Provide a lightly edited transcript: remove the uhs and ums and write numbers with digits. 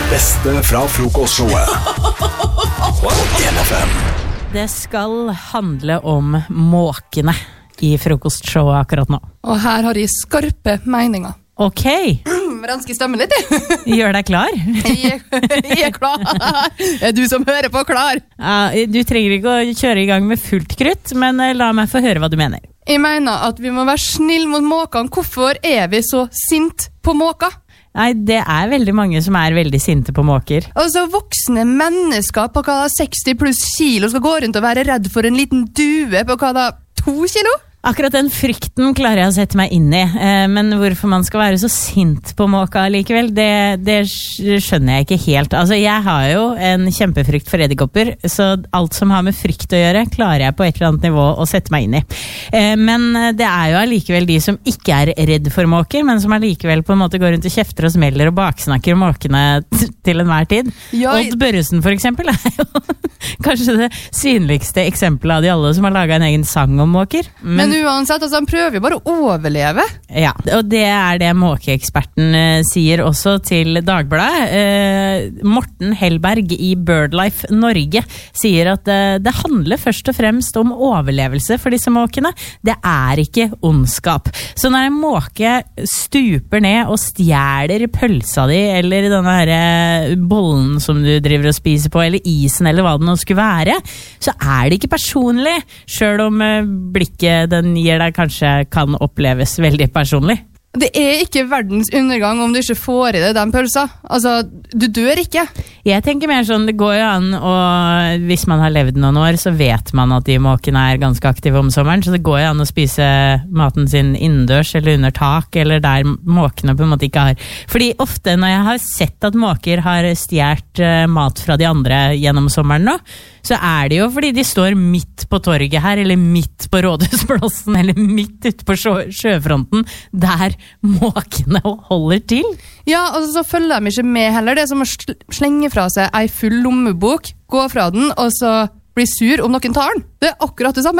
beste fra frokostshowet på 1FM. Det skal handle om måkene i frokostshowet akkurat nå. Og her har jeg skarpe meninger. Ok. Renske stemmen litt. Gjør deg klar. Jeg klar. Du som hører på klar. Ja, du trenger ikke å kjøre i gang med fullt krutt, men la meg få høre hva du mener. Jeg mener at vi må være snill mot måkene. Hvorfor vi så sint på måker? Nei, det veldig mange som veldig sinte på måker. Altså, voksne mennesker på 60 pluss kilo skal gå rundt og være redd for en liten due på 2 kilo? Akkurat den frykten klarer jeg å sette meg inn i, men hvorfor man skal være så sint på måka likevel, det skjønner jeg ikke helt. Altså, jeg har jo en kjempefrykt for edderkopper, så alt som har med frykt å gjøre, klarer jeg på et eller annet nivå å sette meg inn i. Men det jo allikevel de som ikke redd for måker, men som allikevel på en måte går rundt og kjefter og smeller og baksnakker måkene til enhver tid. Odd Børresen for eksempel jo kanskje det synligste eksempelet av de alle som har laget en egen sang om måker. Men uansett, altså, han prøver jo bare å overleve. Ja, og det det måkeeksperten sier også til Dagbladet. Morten Hellberg i BirdLife Norge sier at det handler først og fremst om overlevelse for disse måkene. Det ikke ondskap. Så når en måke stuper ned og stjeler pølsa di, eller denne her bollen som du driver og spiser på, eller isen, eller hva det nå skulle være, så det ikke personlig, selv om blikket den gir deg kanskje kan oppleves veldig personlig. Det ikke verdens undergang om du ikke får i deg den pølsa. Altså, du dør ikke. Jeg tenker mer sånn, det går jo an, og hvis man har levd noen år, så vet man at de måkene ganske aktive om sommeren, så det går jo an å spise maten sin innendørs eller under tak, eller der måkene på en måte ikke har. Fordi ofte når jeg har sett at måker har stjert mat fra de andre gjennom sommeren nå, så det jo fordi de står midt på torget her, eller midt på Rådhusplassen, eller midt ute på sjøfronten, der måkene holder til. Ja, og så følger de ikke med heller. Det som å slenge fra seg en full lommebok, gå fra den, og så bli sur om noen tar den. Det akkurat det samme.